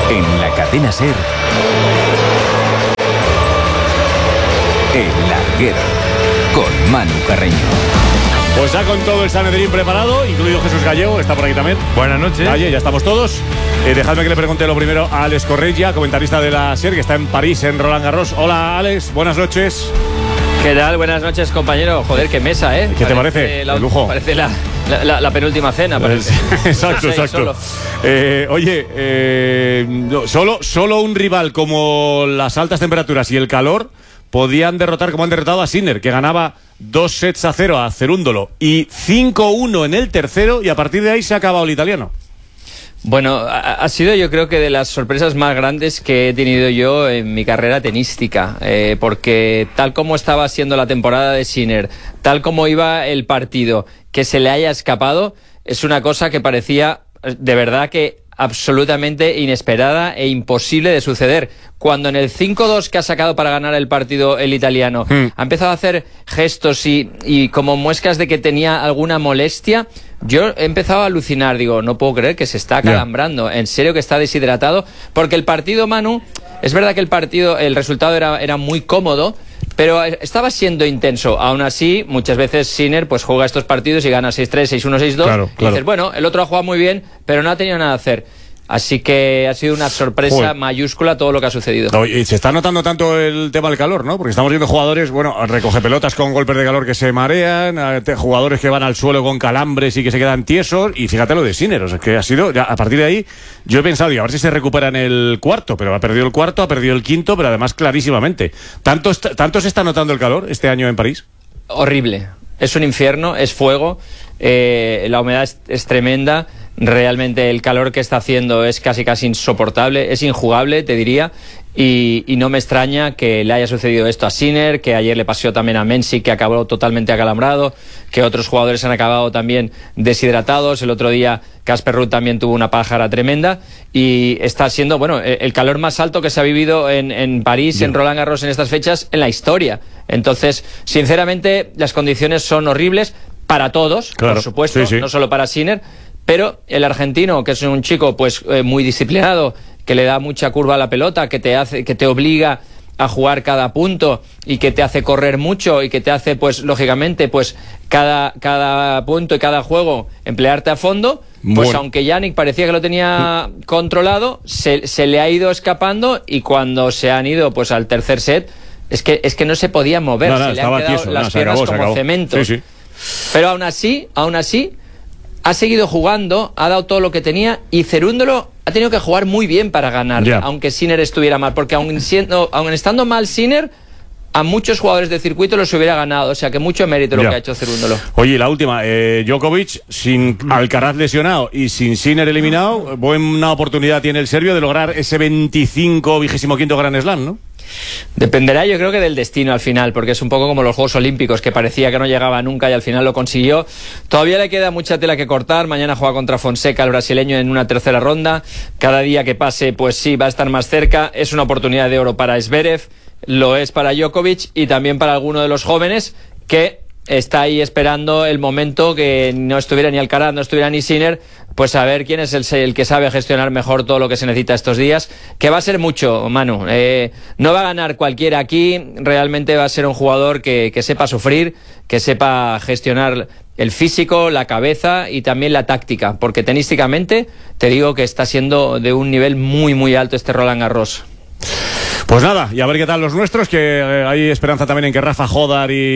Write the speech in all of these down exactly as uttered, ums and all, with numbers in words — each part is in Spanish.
En la cadena SER, El Larguero, con Manu Carreño. Pues ya con todo el Sanedrín preparado, incluido Jesús Gallego, está por aquí también. Buenas noches. Oye, ya estamos todos. Eh, dejadme que le pregunte lo primero a Alex Correia, comentarista de la SER, que está en París, en Roland Garros. Hola, Alex, buenas noches. ¿Qué tal? Buenas noches, compañero. Joder, qué mesa, ¿eh? ¿Qué te parece? La, De lujo. Parece la, la, la, la penúltima cena. Parece. Exacto, exacto. Eh, oye, eh, no, solo, solo un rival como las altas temperaturas y el calor podían derrotar, como han derrotado a Sinner, que ganaba dos sets a cero a Cerúndolo y cinco uno en el tercero, y a partir de ahí se ha acabado el italiano. Bueno, ha, ha sido yo creo que de las sorpresas más grandes que he tenido yo en mi carrera tenística, eh, porque tal como estaba siendo la temporada de Sinner, tal como iba el partido, que se le haya escapado, es una cosa que parecía de verdad que absolutamente inesperada e imposible de suceder. Cuando en el cinco dos que ha sacado para ganar el partido el italiano mm. ha empezado a hacer gestos y, y como muescas de que tenía alguna molestia, yo he empezado a alucinar. Digo, no puedo creer que se está acalambrando. Yeah. En serio que está deshidratado. Porque el partido, Manu, es verdad que el partido, el resultado era, era muy cómodo, pero estaba siendo intenso. Aún así, muchas veces Sinner pues juega estos partidos y gana seis tres, seis uno, seis dos. Claro, y claro. dices, bueno, el otro ha jugado muy bien, pero no ha tenido nada que hacer. Así que ha sido una sorpresa Joder. mayúscula todo lo que ha sucedido. No, y se está notando tanto el tema del calor, ¿no? Porque estamos viendo jugadores, bueno, recoge pelotas con golpes de calor que se marean, jugadores que van al suelo con calambres y que se quedan tiesos, y fíjate lo de Sinner, o sea, que ha sido, ya, a partir de ahí, yo he pensado, y a ver si se recupera en el cuarto, pero ha perdido el cuarto, ha perdido el quinto, pero además clarísimamente. ¿Tanto, ¿Tanto se está notando el calor este año en París? Horrible. Es un infierno, es fuego, eh, la humedad es, es tremenda. Realmente el calor que está haciendo es casi casi insoportable, es injugable, te diría, y, y no me extraña que le haya sucedido esto a Sinner, que ayer le pasó también a Mensik, que acabó totalmente acalambrado, que otros jugadores han acabado también deshidratados. El otro día Casper Ruud también tuvo una pájara tremenda, y está siendo, bueno, el calor más alto que se ha vivido en, en París, Bien. en Roland Garros en estas fechas, en la historia. Entonces, sinceramente, las condiciones son horribles para todos, claro, por supuesto, sí, sí. no solo para Sinner. Pero el argentino, que es un chico pues eh, muy disciplinado, que le da mucha curva a la pelota, que te hace, que te obliga a jugar cada punto y que te hace correr mucho y que te hace, pues lógicamente, pues cada, cada punto y cada juego emplearte a fondo, pues bueno. aunque Jannik parecía que lo tenía controlado, se, se le ha ido escapando, y cuando se han ido pues al tercer set, es que, es que no se podía mover, no, no, se le han quedado tieso, las no, piernas acabó, como cemento. Sí, sí. Pero aún así, aún así, ha seguido jugando, ha dado todo lo que tenía, y Cerúndolo ha tenido que jugar muy bien para ganar, yeah. aunque Sinner estuviera mal, porque aun, siendo, aun estando mal Sinner, a muchos jugadores de circuito los hubiera ganado, o sea que mucho mérito lo yeah. que ha hecho Cerúndolo. Oye, la última, eh, Djokovic, sin Alcaraz lesionado y sin Sinner eliminado, buena oportunidad tiene el serbio de lograr ese veinticinco, vigésimo quinto Grand Slam, ¿no? Dependerá, yo creo, que del destino al final, porque es un poco como los Juegos Olímpicos, que parecía que no llegaba nunca y al final lo consiguió. Todavía le queda mucha tela que cortar. Mañana juega contra Fonseca, el brasileño, en una tercera ronda. Cada día que pase, pues sí, va a estar más cerca. Es una oportunidad de oro para Zverev, lo es para Djokovic y también para alguno de los jóvenes que está ahí esperando el momento que no estuviera ni Alcaraz, no estuviera ni Sinner, pues a ver quién es el, el que sabe gestionar mejor todo lo que se necesita estos días, que va a ser mucho, Manu. Eh, no va a ganar cualquiera aquí, realmente va a ser un jugador que, que sepa sufrir, que sepa gestionar el físico, la cabeza y también la táctica, porque tenísticamente te digo que está siendo de un nivel muy muy alto este Roland Garros. Pues nada, y a ver qué tal los nuestros, que eh, hay esperanza también en que Rafa Jodar y,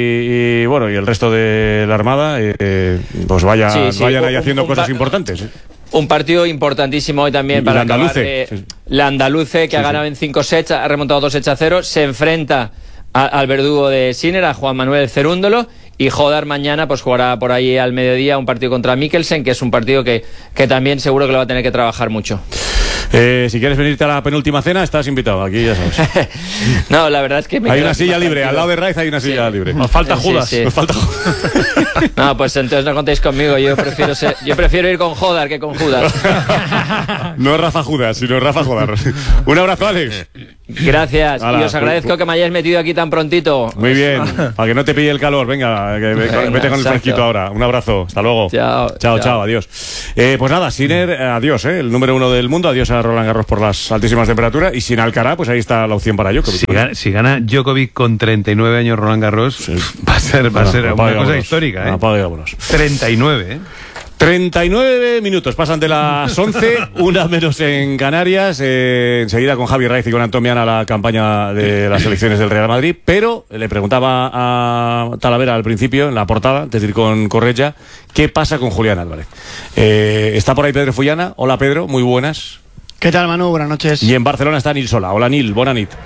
y bueno y el resto de la Armada eh, pues vaya, sí, sí, vayan ahí un, haciendo un, cosas un, importantes. ¿eh? Un partido importantísimo hoy también para la acabar. Andaluce, Eh, sí. La Andaluce, que sí, ha ganado sí. en cinco sets, ha remontado dos sets a cero, se enfrenta a, al verdugo de Sinner, a Juan Manuel Cerúndolo, y Jodar mañana pues jugará por ahí al mediodía un partido contra Mikkelsen, que es un partido que, que también seguro que lo va a tener que trabajar mucho. Eh, si quieres venirte a la penúltima cena, estás invitado, aquí ya sabes. No, la verdad es que me hay una silla libre, tranquilo. Al lado de Raiz hay una silla sí. libre. Nos falta Judas. Sí, sí. Nos falta Judas. No, pues entonces no contéis conmigo, yo prefiero ser, yo prefiero ir con Jodar que con Judas. No Rafa Judas, sino Rafa Jodar. Un abrazo, Alex. Gracias. Hala, y os agradezco pues, que me hayáis metido aquí tan prontito. Muy bien. Para que no te pille el calor. Venga, que, Venga vete con el fresquito ahora. Un abrazo. Hasta luego. Chao. Chao, chao. chao adiós. Eh, pues nada, Sinner, adiós, eh, el número uno del mundo. Adiós a Roland Garros por las altísimas temperaturas. Y sin Alcaraz, pues ahí está la opción para Djokovic. Si gana, si gana Djokovic con treinta y nueve años Roland Garros, sí. va a ser, va a ser bueno, una cosa vámonos. histórica, ¿eh? Apaga y vámonos. treinta y nueve, ¿eh? treinta y nueve minutos, pasan de las once, una menos en Canarias. Eh, enseguida con Javi Raiz y con Antomiana la campaña de las elecciones del Real Madrid. Pero le preguntaba a Talavera al principio, en la portada, es decir, con Correia, ¿qué pasa con Julián Álvarez? Eh, está por ahí Pedro Fullana. Hola, Pedro, muy buenas. ¿Qué tal, Manu? Buenas noches. Y en Barcelona está Nil Solà. Hola, Nil, buena nit.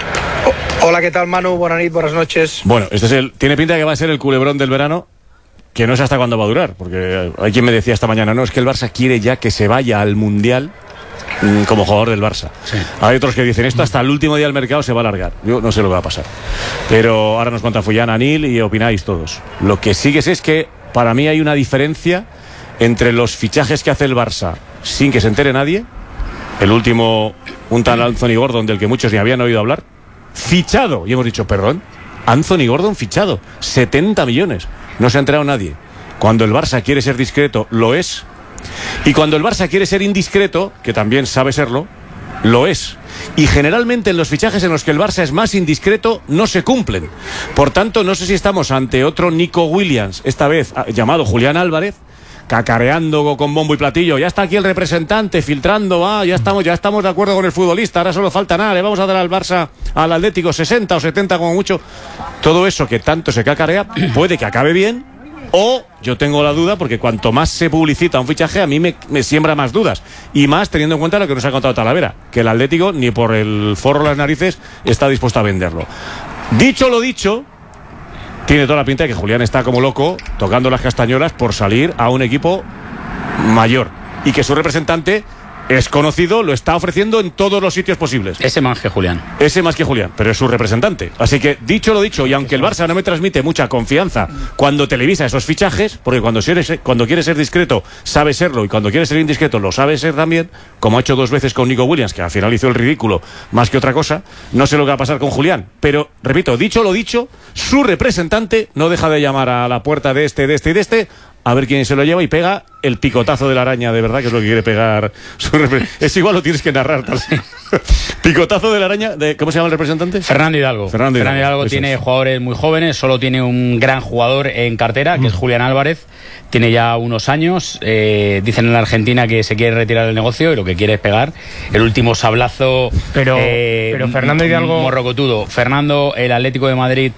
Hola, ¿qué tal, Manu? Buenas noches, buenas noches. Bueno, este es el, tiene pinta de que va a ser el culebrón del verano, que no sé hasta cuándo va a durar, porque hay quien me decía esta mañana, no, es que el Barça quiere ya que se vaya al Mundial mmm, como jugador del Barça. Sí. Hay otros que dicen, esto hasta el último día del mercado se va a alargar. Yo no sé lo que va a pasar. Pero ahora nos cuenta Fullana, Nil, y opináis todos. Lo que sí que sé es que para mí hay una diferencia entre los fichajes que hace el Barça sin que se entere nadie. El último, un tal Anthony Gordon, del que muchos ni habían oído hablar, fichado, y hemos dicho, perdón, Anthony Gordon fichado, setenta millones. No se ha enterado nadie. Cuando el Barça quiere ser discreto, lo es. Y cuando el Barça quiere ser indiscreto, que también sabe serlo, lo es. Y generalmente en los fichajes en los que el Barça es más indiscreto, no se cumplen. Por tanto, no sé si estamos ante otro Nico Williams, esta vez llamado Julián Álvarez, cacareando con bombo y platillo. Ya está aquí el representante filtrando, ah, ya estamos, ya estamos de acuerdo con el futbolista, ahora solo falta nada, le vamos a dar al Barça, al Atlético sesenta o setenta como mucho. Todo eso que tanto se cacarea puede que acabe bien, o yo tengo la duda, porque cuanto más se publicita un fichaje, a mí me, me siembra más dudas, y más teniendo en cuenta lo que nos ha contado Talavera, que el Atlético ni por el forro de las narices está dispuesto a venderlo. Dicho lo dicho, tiene toda la pinta de que Julián está como loco tocando las castañuelas por salir a un equipo mayor, y que su representante es conocido, lo está ofreciendo en todos los sitios posibles. Ese más que Julián. Ese más que Julián, pero es su representante. Así que, dicho lo dicho, y aunque el Barça no me transmite mucha confianza cuando televisa esos fichajes, porque cuando, eres, cuando quiere ser discreto sabe serlo, y cuando quiere ser indiscreto lo sabe ser también, como ha hecho dos veces con Nico Williams, que al final hizo el ridículo más que otra cosa, no sé lo que va a pasar con Julián. Pero, repito, dicho lo dicho, su representante no deja de llamar a la puerta de este, de este y de este, a ver quién se lo lleva, y pega el picotazo de la araña, de verdad, que es lo que quiere pegar su repre- es igual, lo tienes que narrar tal. Picotazo de la araña de, ¿cómo se llama el representante? Fernando Hidalgo. Fernando Hidalgo, Fernando Hidalgo tiene es. jugadores muy jóvenes, solo tiene un gran jugador en cartera, que mm. es Julián Álvarez. Tiene ya unos años, eh, dicen en la Argentina que se quiere retirar del negocio y lo que quiere es pegar el último sablazo. Pero, eh, pero Fernando Hidalgo... morrocotudo. Fernando, el Atlético de Madrid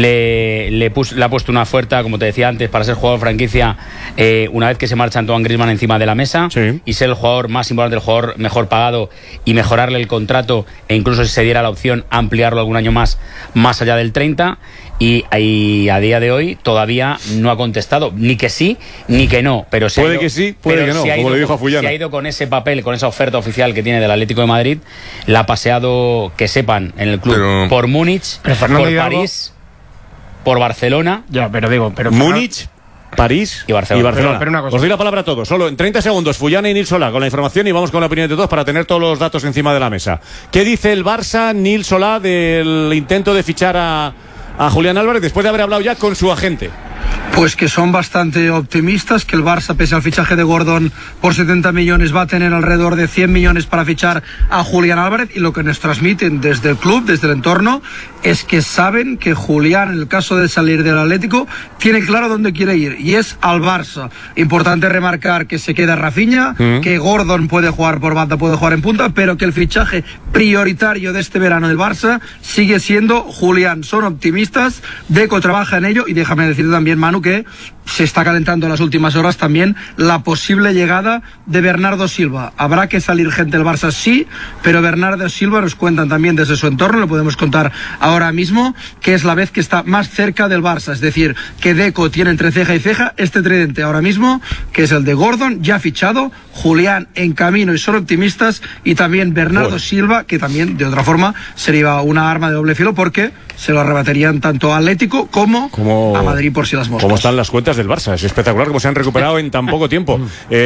le, le, pus, le ha puesto una oferta, como te decía antes, para ser jugador franquicia, eh, una vez que se marcha Antoine Griezmann encima de la mesa, sí. y ser el jugador más importante, el jugador mejor pagado, y mejorarle el contrato, e incluso si se diera la opción ampliarlo algún año más, más allá del treinta. Y, y a día de hoy todavía no ha contestado, ni que sí, ni que no. Pero se puede ido, que sí, puede que no, como ido, le dijo a Fullana. Se ha ido con ese papel, con esa oferta oficial que tiene del Atlético de Madrid, la ha paseado, que sepan, en el club, pero, por Múnich, por Hidalgo, París, por Barcelona. Ya, pero digo, pero Múnich, París y Barcelona. Y Barcelona. Pero, pero Os doy la palabra a todos. Solo en treinta segundos, Fullana y Nil Solà con la información, y vamos con la opinión de todos para tener todos los datos encima de la mesa. ¿Qué dice el Barça, Nil Solà, del intento de fichar a, a Julián Álvarez después de haber hablado ya con su agente? Pues que son bastante optimistas, que el Barça, pese al fichaje de Gordon por setenta millones, va a tener alrededor de cien millones para fichar a Julián Álvarez, y lo que nos transmiten desde el club, desde el entorno, es que saben que Julián, en el caso de salir del Atlético, tiene claro dónde quiere ir, y es al Barça. Importante remarcar que se queda Rafinha, mm. que Gordon puede jugar por banda, puede jugar en punta, pero que el fichaje prioritario de este verano del Barça sigue siendo Julián. Son optimistas, Deco trabaja en ello, y déjame decirte también, Manu, que se está calentando en las últimas horas también la posible llegada de Bernardo Silva. Habrá que salir gente del Barça, sí, pero Bernardo Silva, nos cuentan también desde su entorno, lo podemos contar ahora mismo, que es la vez que está más cerca del Barça. Es decir, que Deco tiene entre ceja y ceja este tridente ahora mismo, que es el de Gordon, ya fichado, Julián en camino, y son optimistas, y también Bernardo bueno. Silva, que también de otra forma sería una arma de doble filo, porque se lo arrebatarían tanto a Atlético como, como a Madrid por si las moscas. ¿Cómo están las cuentas del Barça? Es espectacular cómo se han recuperado en tan poco tiempo.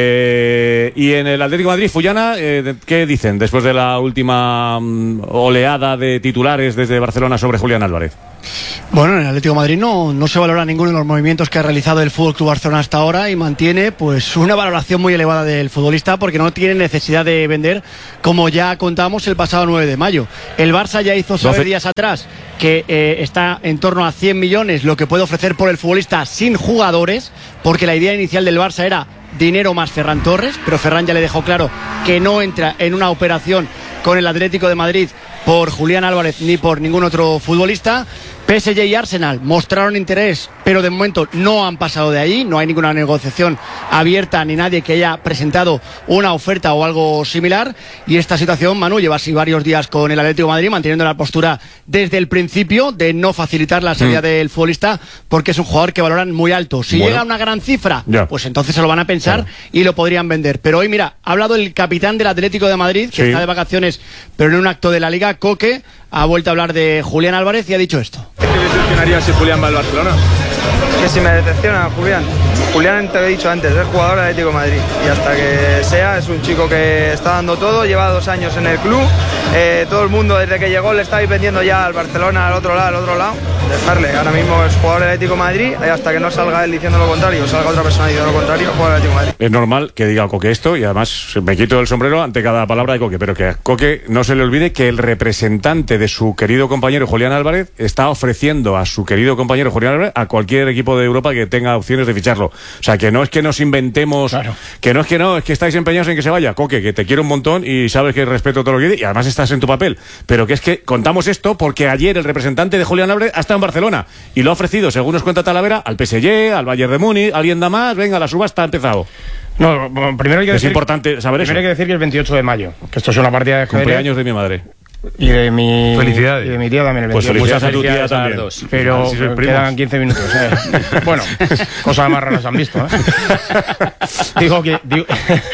Eh, y en el Atlético de Madrid, Fullana, eh, ¿qué dicen después de la última um, oleada de titulares desde Barcelona sobre Julián Álvarez? Bueno, en el Atlético de Madrid no, no se valora ninguno de los movimientos que ha realizado el F C Barcelona hasta ahora y mantiene pues una valoración muy elevada del futbolista porque no tiene necesidad de vender, como ya contamos el pasado nueve de mayo. El Barça ya hizo saber doce días atrás que eh, está en torno a cien millones lo que puede ofrecer por el futbolista sin jugadores, porque la idea inicial del Barça era dinero más Ferran Torres, pero Ferran ya le dejó claro que no entra en una operación con el Atlético de Madrid por Julián Álvarez ni por ningún otro futbolista. P S G y Arsenal mostraron interés, pero de momento no han pasado de ahí, no hay ninguna negociación abierta ni nadie que haya presentado una oferta o algo similar. Y esta situación, Manu, lleva así varios días con el Atlético de Madrid manteniendo la postura desde el principio de no facilitar la salida mm. del futbolista, porque es un jugador que valoran muy alto. Si bueno. llega a una gran cifra, ya. pues entonces se lo van a pensar claro. y lo podrían vender. Pero hoy, mira, ha hablado el capitán del Atlético de Madrid, que sí. está de vacaciones, pero en un acto de la Liga, Coque, ha vuelto a hablar de Julián Álvarez y ha dicho esto. ¿Qué te decepcionaría si Julián va al Barcelona? Que si me decepciona Julián. Julián, te lo he dicho antes, es jugador del Atlético de Madrid. Y hasta que sea, es un chico que está dando todo, lleva dos años en el club. Eh, todo el mundo desde que llegó le estáis vendiendo ya al Barcelona, al otro lado, al otro lado. Dejarle, ahora mismo es jugador del Atlético de Madrid y hasta que no salga él diciendo lo contrario o salga otra persona diciendo lo contrario, jugador del Atlético de Madrid. Es normal que diga Coque esto y además me quito el sombrero ante cada palabra de Coque, pero que a Coque no se le olvide que el representante de su querido compañero Julián Álvarez está ofreciendo a su querido compañero Julián Álvarez a cualquier equipo de Europa que tenga opciones de ficharlo. O sea, que no es que nos inventemos, claro. que no es que no, es que estáis empeñados en que se vaya. Coque, que te quiero un montón y sabes que respeto todo lo que dices y además estás en tu papel. Pero que es que contamos esto porque ayer el representante de Julián Álvarez ha estado en Barcelona y lo ha ofrecido, según nos cuenta Talavera, al P S G, al Bayern de Múnich, alguien da más, venga, la subasta ha empezado. No, primero hay que es decir, importante saber primero eso. hay que decir que el veintiocho de mayo, que esto es una partida de cumpleaños de mi madre. Y de mi felicidades. Y de mi tía también el pues felicidades a tu tía también. Dos. Pero si quedan quince minutos. ¿eh? Bueno, cosas más raras han visto. ¿eh? Digo que digo...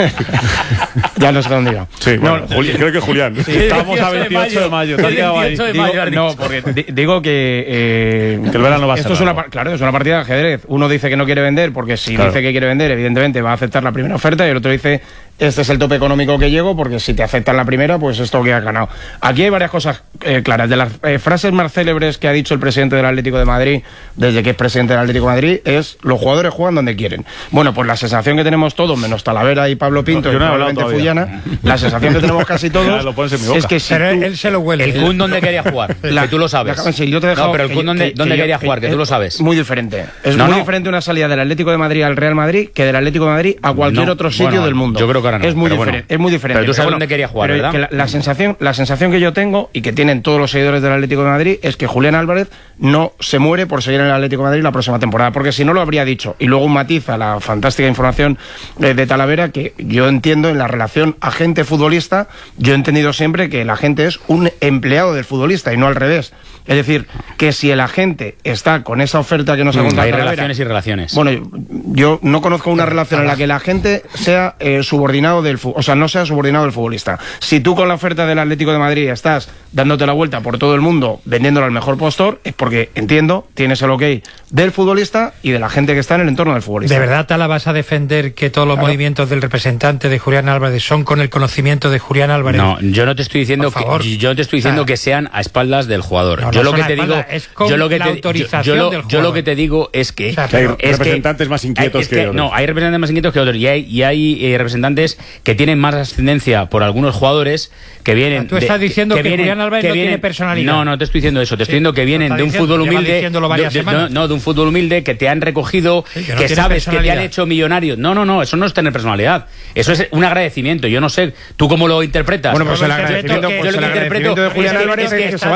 ya no sé dónde iba. Sí, bueno, no, Juli, creo que Julián. Sí, estamos a veintiocho de mayo. veintiocho de mayo. Digo, no, porque digo que eh, que el verano va a ser. Esto es una, claro, es una partida de ajedrez. Uno dice que no quiere vender porque si claro. dice que quiere vender, evidentemente va a aceptar la primera oferta y el otro dice este es el tope económico que llego porque si te aceptan la primera, pues esto que has ganado. Aquí hay varias cosas eh, claras. De las eh, frases más célebres que ha dicho el presidente del Atlético de Madrid, desde que es presidente del Atlético de Madrid, es los jugadores juegan donde quieren. Bueno, pues la sensación que tenemos todos, menos Talavera y Pablo Pinto, no, y no probablemente Fullana, la sensación que tenemos casi todos es que si pero tú, él se lo huele. El Kun donde quería jugar, la, que tú lo sabes. Déjame, si yo te he dejado, no, pero el Kun donde, donde que quería yo, jugar, que, que tú lo sabes. Es muy diferente. Es no, muy no. diferente una salida del Atlético de Madrid al Real Madrid que del Atlético de Madrid a cualquier no, otro sitio bueno, del mundo. Yo creo que ahora no. Es muy diferente. Bueno. Es muy diferente. Pero tú sabes pero dónde bueno, quería jugar, pero ¿verdad? Que la, la, sensación, la sensación que yo tengo y que tienen todos los seguidores del Atlético de Madrid es que Julián Álvarez no se muere por seguir en el Atlético de Madrid la próxima temporada, porque si no lo habría dicho. Y luego un matiz a la fantástica información de, de Talavera, que yo entiendo en la relación agente-futbolista, yo he entendido siempre que el agente es un empleado del futbolista y no al revés. Es decir, que si el agente está con esa oferta que nos ha contado hay Talavera, relaciones y relaciones. Bueno, yo no conozco una relación en la que el agente sea eh, subordinado del o sea, no sea subordinado del futbolista. Si tú con la oferta del Atlético de Madrid estás dándote la vuelta por todo el mundo vendiéndolo al mejor postor, es porque, entiendo, tienes el ok del futbolista y de la gente que está en el entorno del futbolista. ¿De verdad, Tala, vas a defender que todos los claro. movimientos del representante de Julián Álvarez son con el conocimiento de Julián Álvarez? No, yo no te estoy diciendo que yo te estoy diciendo o sea, que sean a espaldas del jugador. No, yo no lo que te digo es con yo lo que la te, autorización yo, yo, lo, del jugador. Yo lo que te digo es que, o sea, que hay es representantes que, más inquietos es que, que otros. No, hay representantes más inquietos que otros y hay, y hay eh, representantes que tienen más ascendencia por algunos jugadores que vienen. O sea, tú estás de, diciendo que, que, que Julián Álvarez no vienen, tiene personalidad. No, no te estoy diciendo eso. Te estoy diciendo que vienen de un diciendo, fútbol humilde. De, de, no, no, de un fútbol humilde que te han recogido, sí, que, no que sabes que te han hecho millonario. No, no, no, eso no es tener personalidad. Eso es un agradecimiento. Yo no sé, ¿tú cómo lo interpretas? Bueno, pues el agradecimiento, yo lo que interpreto de Julián Álvarez es que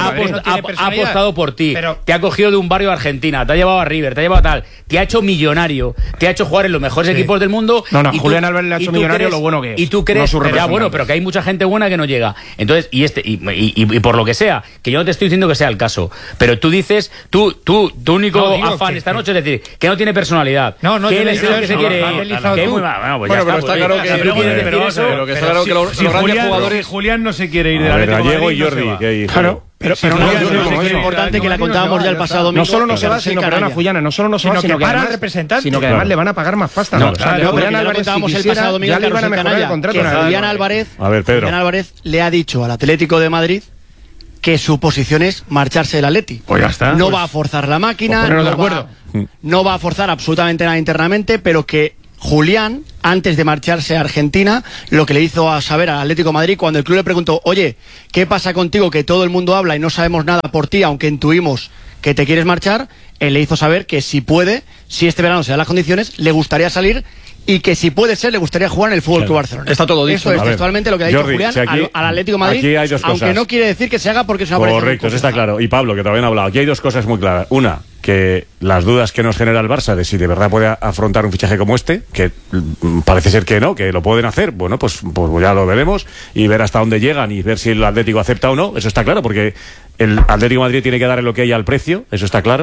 ha apostado por ti, te ha cogido de un barrio de Argentina, te ha llevado a River, te ha llevado a tal, te ha hecho millonario, te ha hecho jugar en los mejores sí. equipos del mundo. No, no, Julián Álvarez le ha hecho millonario crees, lo bueno que es. Y tú crees, no ya bueno, pero que hay mucha gente buena que no llega. Entonces, y este y, y, y, y por lo que sea, que yo no te estoy diciendo que sea el caso, pero tú dices, tú, tú, tu único no, afán que, esta noche es decir, que no tiene personalidad. No, no, que él es el que se quiere ir. Que es muy mal. Bueno, pues ya está. Pero está claro que Julián no se quiere ir del Atlético de Madrid. Claro. Pero, pero sí, una no, cosa no, muy no, importante no, que la no, contábamos no, ya el no, pasado no domingo. solo no se va, sino, perdona, Fullana, no solo no se va, sino que para además, representante. sino que además le van a pagar más pasta. No, o sea, claro, Julián ya lo Álvarez, contábamos si el quisiera, pasado domingo, ya le iban a Carlos mejorar Canalla, el contrato. que Nada, Julián no, Álvarez, A ver, Pedro. Julián Álvarez le ha dicho al Atlético de Madrid que su posición es marcharse del Atleti. Pues ya está. No Pues, va a forzar la máquina, pues no, ponernos de va, acuerdo. no va a forzar absolutamente nada internamente, pero que Julián, antes de marcharse a Argentina, lo que le hizo a saber al Atlético de Madrid cuando el club le preguntó, oye, ¿qué pasa contigo que todo el mundo habla y no sabemos nada por ti, aunque intuimos que te quieres marchar? Él le hizo saber que si puede, si este verano se dan las condiciones, le gustaría salir y que si puede ser, le gustaría jugar en el Fútbol Club Barcelona. Está todo dicho. Eso es A ver, textualmente lo que ha dicho Jordi, Julián si aquí- al, al Atlético de Madrid, aquí hay dos aunque cosas. no quiere decir que se haga porque se aparece. Correcto, eso está claro. Y Pablo, que todavía no ha hablado. Aquí hay dos cosas muy claras. Una, que las dudas que nos genera el Barça de si de verdad puede afrontar un fichaje como este, que mm, parece ser que no, que lo pueden hacer, bueno, pues, pues ya lo veremos y ver hasta dónde llegan y ver si el Atlético acepta o no. Eso está claro, porque el Atlético de Madrid tiene que dar lo que hay al precio, eso está claro.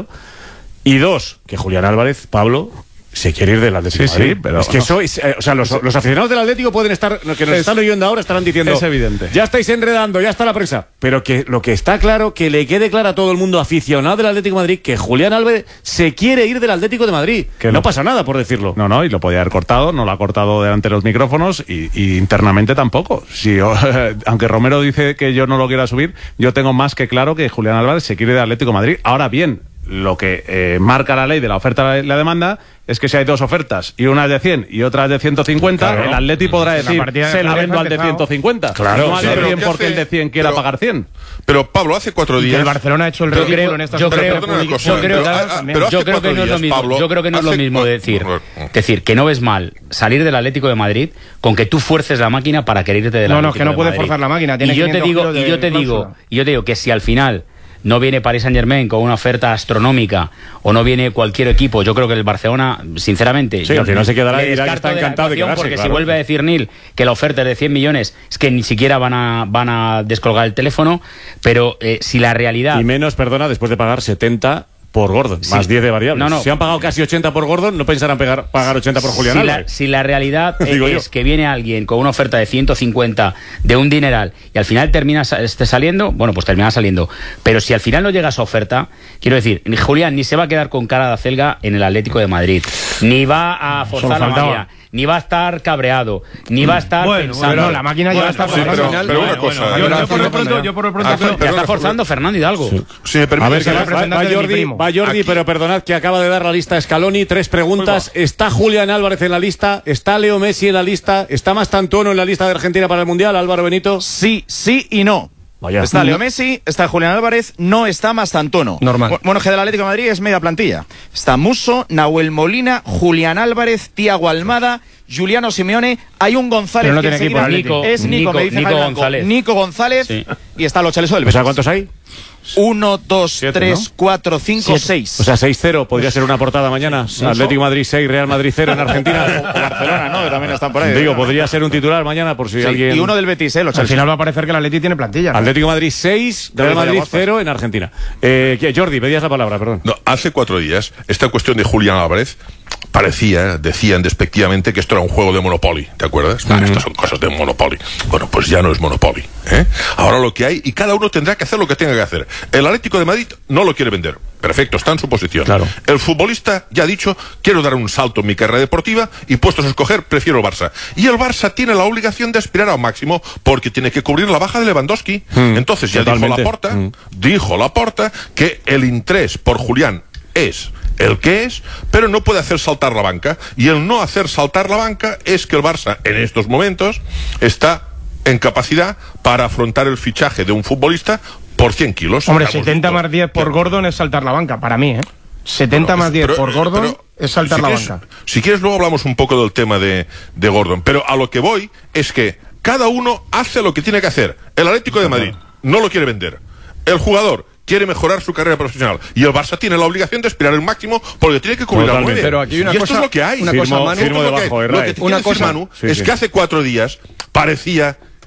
Y dos, que Julián Álvarez, Pablo, se quiere ir del Atlético de Sí, Madrid. sí, pero- es que eso es, eh, o sea, los, los aficionados del Atlético pueden estar, que nos Es- están oyendo ahora, estarán diciendo, es evidente. ya estáis enredando, ya está la prensa. Pero que lo que está claro, que le quede claro a todo el mundo aficionado del Atlético de Madrid, que Julián Álvarez se quiere ir del Atlético de Madrid. Que no pasa nada por decirlo. No, no, y lo podía haber cortado, no lo ha cortado delante de los micrófonos y, y internamente tampoco. Si, aunque Romero dice que yo no lo quiero subir, yo tengo más que claro que Julián Álvarez se quiere de Atlético de Madrid. Ahora bien, lo que eh, marca la ley de la oferta y la demanda es que si hay dos ofertas y una es de cien y otra es de ciento cincuenta, Claro. el Atleti podrá Es una decir, partida de se la ajedrez vendo al de empezado. ciento cincuenta. Claro, no al sí. de Pero cien ¿qué porque hace? el de cien quiera Pero- pagar cien. Pero Pablo, hace cuatro Y días. que el Barcelona ha hecho el Yo ridículo creo- en estas yo ofertas creo- Perdona una públicas. cosa, yo creo- pero, ah, ah, también. pero hace Yo creo que cuatro no es lo días, mismo. Pablo, yo creo que no es lo hace mismo cua- decir, no, no. decir que no ves mal salir del Atlético de Madrid con que tú fuerces la máquina para querer irte del No, no, Atlético que no de puede Madrid. forzar la máquina, tiene Y yo te quinientos digo, kilos y de yo te digo, cláusula. y yo te digo que si al final no viene Paris Saint-Germain con una oferta astronómica o no viene cualquier equipo, yo creo que el Barcelona, sinceramente, Sí, yo al final se quedará le y dirá que descarto está de la encantado de ecuación, quedarse, porque claro. si vuelve a decir Neil que la oferta es de cien millones, es que ni siquiera van a van a descolgar el teléfono, pero eh, si la realidad Y menos, perdona, después de pagar setenta por Gordon, Sí. más diez de variables. No, no. Si han pagado casi ochenta por Gordon, no pensarán pegar, pagar ochenta por Julián si la, Álvarez. si la realidad Digo es yo. que viene alguien con una oferta de ciento cincuenta de un dineral y al final termina sa- este saliendo, bueno, pues termina saliendo. Pero si al final no llega esa oferta, quiero decir, ni Julián ni se va a quedar con cara de acelga en el Atlético de Madrid, ni va a forzar la faltaba. máquina, ni va a estar cabreado, ni va a estar Bueno, pensando. bueno, la máquina ya Bueno, está Sí, forzando. pero, pero una cosa. bueno, yo- yo- yo yo por lo pronto- yo por lo pronto Ah, creo- Ya perdona, está forzando Fernando Hidalgo. Si me A permite, ver, que va, va- representante va de mi Jordi, primo. va Jordi, Aquí. pero perdonad que acaba de dar la lista Scaloni. Tres preguntas. ¿Está Julián Álvarez en la lista? ¿Está Leo Messi en la lista? ¿Está Mastantuono en la lista de Argentina para el Mundial? Álvaro Benito. Sí, sí y no. Vaya. Está Leo Messi, está Julián Álvarez, no está Mastantuono. Normal. Bu- Bueno, que del Atlético de Madrid es media plantilla. Está Musso, Nahuel Molina, Julián Álvarez, Thiago Almada, Juliano Simeone, hay un González Pero no que tiene enseguida- equipo el Atleti. Nico- es Nico, Nico- me dice Nico Jaime Blanco. González. Nico González Sí. y está lo Chaleso del O Betis. sea, ¿cuántos hay? Uno, dos, Siete, tres, ¿no? cuatro, cinco, seis. O sea, seis cero. Podría ser una portada mañana. Atlético Madrid seis, Real Madrid cero en Argentina. Barcelona, ¿no? Que también están por ahí. Digo, podría ser un titular mañana por si Sí, alguien... y uno del Betis, ¿eh? Lo Al Chelsea. final va a parecer que el Atleti tiene plantilla, ¿no? Atlético de Madrid seis, Real David Madrid Vallagozas. cero en Argentina. Eh, ¿qué? Jordi, pedías la palabra, perdón. No, hace cuatro días, esta cuestión de Julián Álvarez parecía, decían despectivamente que esto era un juego de Monopoly, ¿te acuerdas? Ah, estas son cosas de Monopoly. Bueno, pues ya no es Monopoly, ¿eh? Ahora lo que hay, y cada uno tendrá que hacer lo que tenga que hacer. El Atlético de Madrid no lo quiere vender. Perfecto, está en su posición. Claro. El futbolista ya ha dicho, quiero dar un salto en mi carrera deportiva y puestos a escoger, prefiero el Barça. Y el Barça tiene la obligación de aspirar al máximo porque tiene que cubrir la baja de Lewandowski. Mm, Entonces ya totalmente. dijo Laporta, Mm. dijo Laporta que el interés por Julián es el que es, pero no puede hacer saltar la banca. Y el no hacer saltar la banca es que el Barça, en estos momentos, está en capacidad para afrontar el fichaje de un futbolista por cien kilos. Hombre, Hemos setenta visto más diez por que- Gordon es saltar la banca, para mí, ¿eh? setenta Bueno, más diez pero- por Gordon pero- es saltar si la quieres- banca. Si quieres, luego hablamos un poco del tema de, de Gordon. Pero a lo que voy es que cada uno hace lo que tiene que hacer. El Atlético de Madrid no lo quiere vender. El jugador quiere mejorar su carrera profesional. Y el Barça tiene la obligación de aspirar el máximo porque tiene que cubrir al Totalmente. nueve. Pero aquí hay una y esto cosa- es lo que hay. una Firmo- cosa, Manu. firmo Esto es lo que- debajo, lo Herrera. que te Una quiero decir, cosa- Manu, Sí, es sí. que hace cuatro días parecía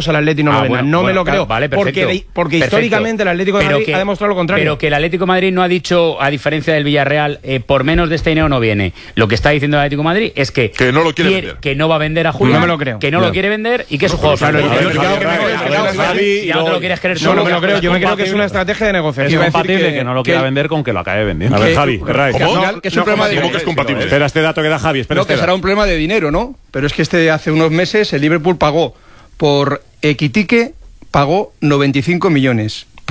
minutos el Atlético no Ah, lo venda. bueno, no me bueno, lo creo. claro, vale, porque perfecto. de- porque Perfecto. históricamente el Atlético de Pero Madrid que- ha demostrado lo contrario. Pero que el Atlético de Madrid no ha dicho, a diferencia del Villarreal, eh, por menos de este dinero no viene. Lo que está diciendo el Atlético de Madrid es que, Que no lo quiere vender. que no va a vender a Julián, No me lo creo. que no Claro. lo quiere vender y que es un jugador Claro, franquicia. yo- yo- yo- yo- Si ya no te lo quieres creer No, solo, no me lo creo. Yo me creo que es una estrategia de Es negociación. compatible que, no lo quiera vender con que lo acabe vendiendo. A ver, Que- Javi, Herraiz. que al final- que es un problema de- ¿Cómo que es compatible? Espera este dato que da Javi, espera No, este que será dato. un problema de dinero, ¿no? Pero es que este hace unos meses el Liverpool pagó por Equitique, pagó noventa y cinco millones.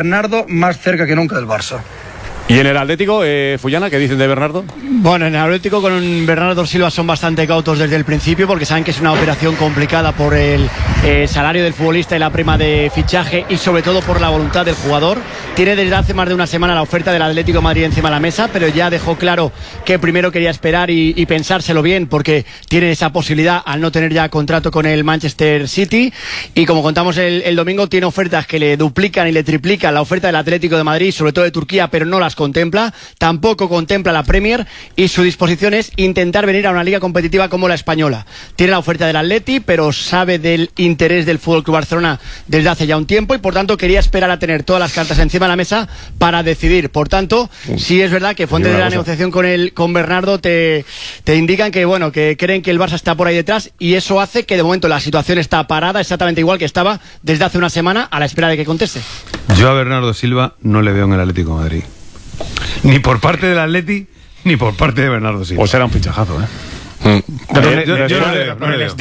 Bernardo más cerca que nunca del Barça. ¿Y en el Atlético, eh, Fullana, qué dicen de Bernardo? Bueno, en el Atlético con Bernardo Silva son bastante cautos desde el principio porque saben que es una operación complicada por el eh, salario del futbolista y la prima de fichaje y sobre todo por la voluntad del jugador. Tiene desde hace más de una semana la oferta del Atlético de Madrid encima de la mesa, pero ya dejó claro que primero quería esperar y, y pensárselo bien porque tiene esa posibilidad al no tener ya contrato con el Manchester City y como contamos el, el domingo tiene ofertas que le duplican y le triplican la oferta del Atlético de Madrid, sobre todo de Turquía, pero no las contempla, tampoco contempla la Premier y su disposición es intentar venir a una liga competitiva como la española. Tiene la oferta del Atleti, pero sabe del interés del F C Barcelona desde hace ya un tiempo y por tanto quería esperar a tener todas las cartas encima de la mesa para decidir. Por tanto, sí es verdad que fuentes de la negociación con el con Bernardo te, te indican que bueno, que creen que el Barça está por ahí detrás y eso hace que de momento la situación está parada exactamente igual que estaba desde hace una semana a la espera de que conteste. Yo a Bernardo Silva no le veo en el Atlético de Madrid. Ni por parte del Atleti, ni por parte de Bernardo Silva. Pues será un fichajazo, ¿eh? Yo, yo, yo no le veo, no le veo.